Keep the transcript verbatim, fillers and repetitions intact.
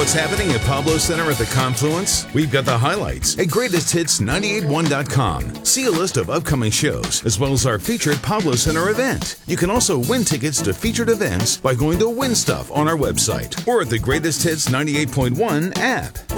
what's happening at Pablo Center at the Confluence? We've got the highlights at greatest hits nine eight one dot com. See a list of upcoming shows, as well as our featured Pablo Center event. You can also win tickets to featured events by going to Win Stuff on our website or at the Greatest Hits ninety-eight point one app.